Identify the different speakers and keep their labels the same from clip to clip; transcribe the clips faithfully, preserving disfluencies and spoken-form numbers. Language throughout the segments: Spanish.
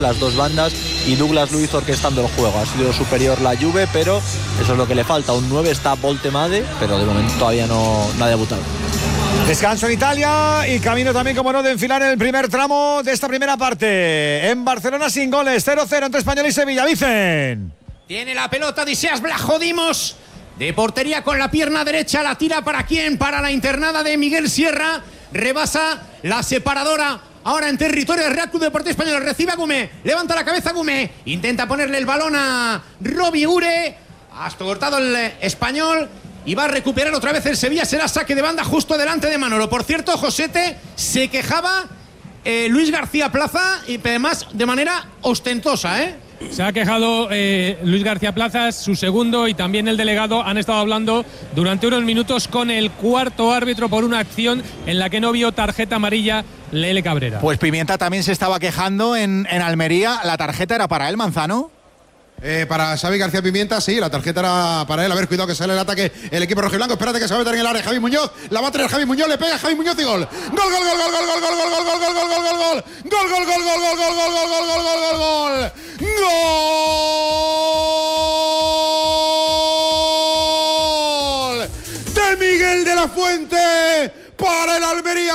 Speaker 1: las dos bandas y Douglas Luiz orquestando el juego. Ha sido superior la Juve, pero eso es lo que le falta. Un nueve está Voltemade, pero de momento todavía no, no ha debutado.
Speaker 2: Descanso en Italia y camino también, como no, de enfilar el primer tramo de esta primera parte. En Barcelona sin goles, cero cero entre Español y Sevilla. Vicen.
Speaker 3: Tiene la pelota Odysseas Vlachodimos. De portería con la pierna derecha, la tira ¿para quién? Para la internada de Miguel Sierra. Rebasa la separadora. Ahora en territorio del Real Club Deportivo Español. Recibe a Gumé. Levanta la cabeza Gumé. Intenta ponerle el balón a Robbie Ure. Hasta cortado el Español. Y va a recuperar otra vez el Sevilla. Será saque de banda justo delante de Manolo. Por cierto, Josete, se quejaba eh, Luis García Plaza. Y además de manera ostentosa, ¿eh?
Speaker 4: Se ha quejado eh, Luis García Plazas, su segundo, y también el delegado han estado hablando durante unos minutos con el cuarto árbitro por una acción en la que no vio tarjeta amarilla Lele Cabrera.
Speaker 5: Pues Pimienta también se estaba quejando en, en Almería. ¿La tarjeta era para él, Manzano?
Speaker 6: Eh, para Xavi García Pimienta, sí, la tarjeta era para él. A ver, cuidado que sale el ataque el equipo rojiblanco. Espérate que se va a meter en el área Javi Muñoz. La va a tener Javi Muñoz, le pega Javi Muñoz y gol. Gol, gol, gol, gol, gol, gol, gol, gol, gol, gol, gol, gol, gol, gol, gol. Gol, gol, gol, gol, gol, gol, gol, gol, gol, gol, gol, gol. Gol de Miguel de la Fuente para el Almería.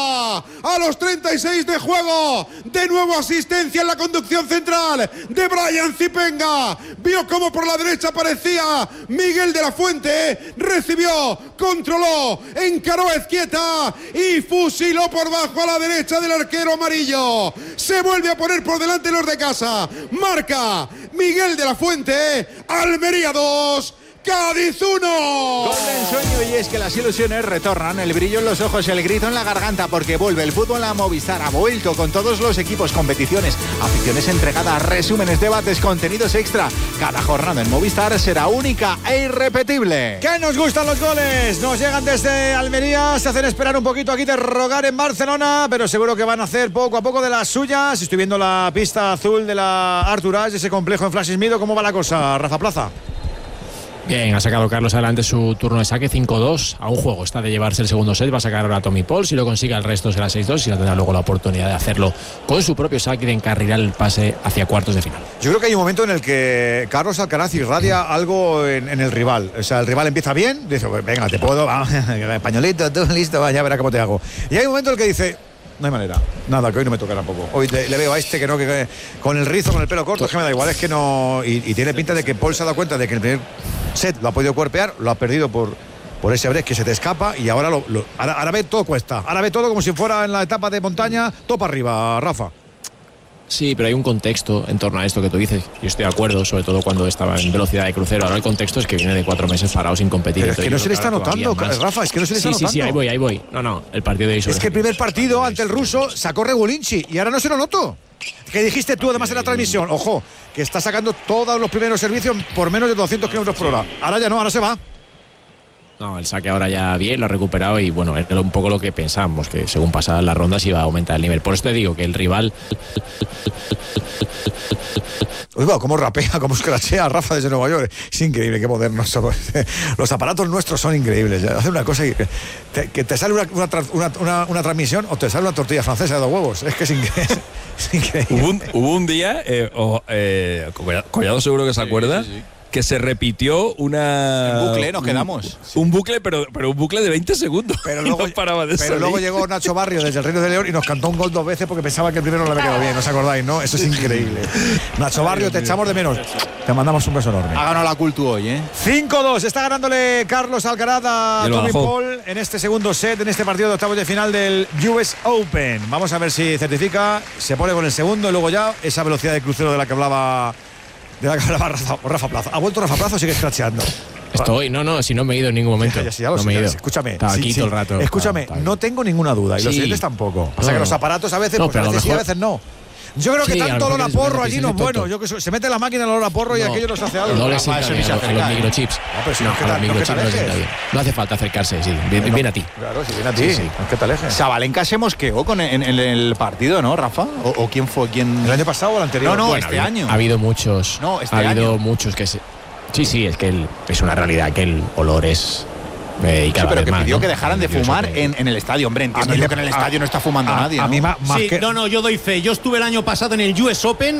Speaker 6: A los treinta y seis de juego, de nuevo asistencia en la conducción central de Brian Zipenga. Vio cómo por la derecha aparecía Miguel de la Fuente, recibió, controló, encaró a Ezquieta y fusiló por bajo a la derecha del arquero amarillo. Se vuelve a poner por delante los de casa. Marca Miguel de la Fuente. Almería dos, Cádiz uno.
Speaker 5: Gol de ensueño, y es que las ilusiones retornan, el brillo en los ojos, el grito en la garganta, porque vuelve el fútbol a Movistar. Ha vuelto con todos los equipos, competiciones, aficiones entregadas, resúmenes, debates, contenidos extra. Cada jornada en Movistar será única e irrepetible.
Speaker 2: ¡Que nos gustan los goles! Nos llegan desde Almería, se hacen esperar un poquito aquí de rogar en Barcelona, pero seguro que van a hacer poco a poco de las suyas. Estoy viendo la pista azul de la Arturage, ese complejo en Flash Mido. ¿Cómo va la cosa, Rafa Plaza?
Speaker 4: Bien, ha sacado Carlos adelante su turno de saque, cinco dos. A un juego está de llevarse el segundo set. Va a sacar ahora a Tommy Paul. Si lo consigue, el resto será seis dos. Y tendrá luego la oportunidad de hacerlo con su propio saque y de encarrilar el pase hacia cuartos de final.
Speaker 2: Yo creo que hay un momento en el que Carlos Alcaraz irradia algo en, en el rival. O sea, el rival empieza bien, dice, venga, te puedo, vamos, españolito, tú listo, ya verá cómo te hago. Y hay un momento en el que dice, no hay manera, nada, que hoy no me toca tampoco. Hoy le, le veo a este que no, que, que con el rizo, con el pelo corto, es que me da igual, es que no. Y, y tiene pinta de que Paul se ha dado cuenta de que el primer set lo ha podido cuerpear, lo ha perdido por, por ese break que se te escapa, y ahora, lo, lo, ahora, ahora ve todo cuesta. Ahora ve todo como si fuera en la etapa de montaña, todo para arriba, Rafa.
Speaker 4: Sí, pero hay un contexto en torno a esto que tú dices. Yo estoy de acuerdo, sobre todo cuando estaba en velocidad de crucero. Ahora el contexto es que viene de cuatro meses parado sin competir.
Speaker 2: Pero es que no se le está notando, Rafa, es que no se le está
Speaker 4: sí,
Speaker 2: notando.
Speaker 4: Sí, sí, ahí voy, ahí voy. No, no, el partido de ahí.
Speaker 2: Es que el primer partido ante el ruso sacó Regulinci y ahora no se lo noto. ¿Qué dijiste tú además en la transmisión? Ojo, que está sacando todos los primeros servicios por menos de doscientos kilómetros por hora. Ahora ya no, ahora se va.
Speaker 4: No, el saque ahora ya bien, lo ha recuperado y bueno, era un poco lo que pensábamos, que según pasaban las rondas iba a aumentar el nivel. Por eso te digo que el rival...
Speaker 2: Uy, va, cómo rapea, cómo escrachea Rafa desde Nueva York. Es increíble, qué modernos somos. Los aparatos nuestros son increíbles. Hace una cosa que te, que te sale una, una, una, una transmisión o te sale una tortilla francesa de dos huevos. Es que es increíble. Es increíble.
Speaker 7: Hubo, un, hubo un día, eh, oh, eh, Collado seguro que se acuerda, sí, sí, sí. que se repitió una...
Speaker 5: En bucle nos quedamos.
Speaker 7: Un, un bucle, pero, pero un bucle de veinte segundos.
Speaker 2: Pero luego,
Speaker 7: no paraba de
Speaker 2: pero luego llegó Nacho Barrio desde el Reino de León y nos cantó un gol dos veces porque pensaba que el primero no le había quedado bien. ¿No os acordáis, no? Eso es increíble. Nacho Barrio, te echamos de menos. Te mandamos un beso enorme.
Speaker 5: Ha ganado la Cultu hoy, ¿eh?
Speaker 2: cinco dos. Está ganándole Carlos Alcaraz a Tommy Paul en este segundo set, en este partido de octavos de final del U S Open. Vamos a ver si certifica, se pone con el segundo y luego ya esa velocidad de crucero de la que hablaba... De la que hablaba Rafa, Rafa Plaza. ¿Ha vuelto Rafa Plaza o sigue escracheando?
Speaker 4: Estoy, no, no, si no me he ido en ningún momento.
Speaker 2: Ya, ya, ya, ya,
Speaker 4: no me he ido.
Speaker 2: Escúchame.
Speaker 4: Estaba
Speaker 2: sí,
Speaker 4: aquí
Speaker 2: sí.
Speaker 4: todo el rato.
Speaker 2: Escúchame,
Speaker 4: está, está
Speaker 2: no tengo ninguna duda. Y sí. Los siguientes tampoco. O sea no, que los aparatos a veces,
Speaker 4: no,
Speaker 2: pues a veces
Speaker 4: mejor...
Speaker 2: sí, a veces no. Yo creo que sí, tanto olor a porro allí no es bueno. Yo que se mete la máquina el olor a porro y no, aquello nos hace algo.
Speaker 4: No les sienta bien a los microchips.
Speaker 2: No, pero si
Speaker 4: no,
Speaker 2: no,
Speaker 4: a los microchips no les sienta bien. No hace falta acercarse, sí. Viene bien a ti.
Speaker 2: Claro, si viene a ti. Sí, sí. No es que te alejes.
Speaker 5: Sabalenka se mosqueó con en, en el partido, ¿no, Rafa? ¿O, o quién fue? ¿Quién?
Speaker 2: ¿El año pasado o el anterior?
Speaker 5: No, no,
Speaker 4: bueno,
Speaker 5: este
Speaker 4: ha
Speaker 5: año.
Speaker 4: Ha habido muchos.
Speaker 5: No, este
Speaker 4: ha habido
Speaker 5: año.
Speaker 4: muchos que se... Sí, sí, es que el, es una realidad que el olor es Eh, y cada
Speaker 5: sí, pero
Speaker 4: vez
Speaker 5: que
Speaker 4: más,
Speaker 5: pidió
Speaker 4: ¿no?
Speaker 5: que dejaran de
Speaker 4: Yo
Speaker 5: fumar
Speaker 4: sé que-
Speaker 5: en, en el estadio. Hombre, entiendo
Speaker 2: A mí
Speaker 5: yo
Speaker 2: me-
Speaker 5: que en el
Speaker 2: a-
Speaker 5: estadio no está fumando
Speaker 2: a-
Speaker 5: nadie.
Speaker 2: a
Speaker 5: ¿no?
Speaker 2: mí ma- más
Speaker 3: Sí,
Speaker 2: que
Speaker 3: no, no, yo doy fe. Yo estuve el año pasado en el U S Open